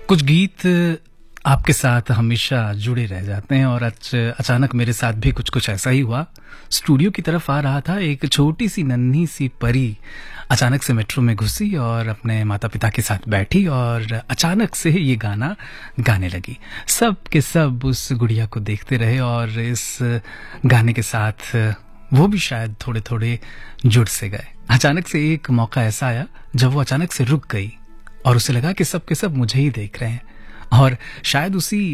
कुछ गीत आपके साथ हमेशा जुड़े रह जाते हैं और अचानक मेरे साथ भी कुछ कुछ ऐसा ही हुआ। स्टूडियो की तरफ आ रहा था, एक छोटी सी नन्ही सी परी अचानक से मेट्रो में घुसी और अपने माता पिता के साथ बैठी और अचानक से ये गाना गाने लगी। सब के सब उस गुड़िया को देखते रहे और इस गाने के साथ वो भी शायद थोड़े थोड़े जुड़ से गए। अचानक से एक मौका ऐसा आया जब वो अचानक से रुक गई और उसे लगा कि सब के सब मुझे ही देख रहे हैं और शायद उसी